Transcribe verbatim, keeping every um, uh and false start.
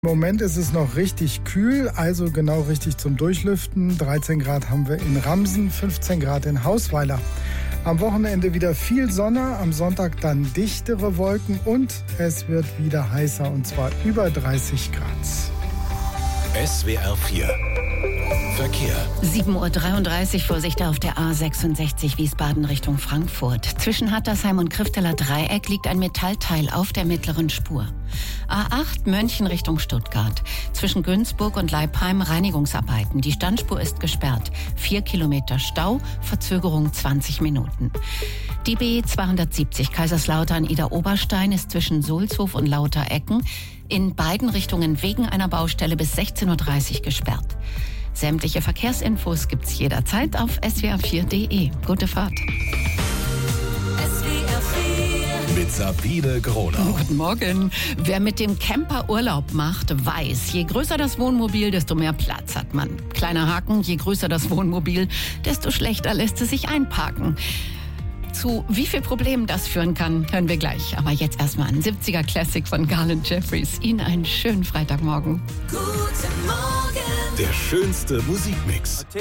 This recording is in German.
Im Moment ist es noch richtig kühl, also genau richtig zum Durchlüften. dreizehn Grad haben wir in Ramsen, fünfzehn Grad in Hausweiler. Am Wochenende wieder viel Sonne, am Sonntag dann dichtere Wolken und es wird wieder heißer, und zwar über dreißig Grad. S W R vier Verkehr. sieben Uhr dreiunddreißig, Vorsicht auf der A sechsundsechzig Wiesbaden Richtung Frankfurt. Zwischen Hattersheim und Krifteler Dreieck liegt ein Metallteil auf der mittleren Spur. A acht München Richtung Stuttgart. Zwischen Günzburg und Leipheim Reinigungsarbeiten. Die Standspur ist gesperrt. Vier Kilometer Stau, Verzögerung zwanzig Minuten. Die B zweihundertsiebzig Kaiserslautern Ida Oberstein ist zwischen Sulzhof und Lauterecken in beiden Richtungen wegen einer Baustelle bis sechzehn Uhr dreißig gesperrt. Sämtliche Verkehrsinfos gibt's jederzeit auf s w r vier punkt d e. Gute Fahrt. S W R vier Mit Sabine Gronau. Guten Morgen. Wer mit dem Camper Urlaub macht, weiß, je größer das Wohnmobil, desto mehr Platz hat man. Kleiner Haken, je größer das Wohnmobil, desto schlechter lässt es sich einparken. Zu wie viel Problemen das führen kann, hören wir gleich. Aber jetzt erstmal ein siebziger Classic von Garland Jeffries. Ihnen einen schönen Freitagmorgen. Guten Morgen. Der schönste Musikmix.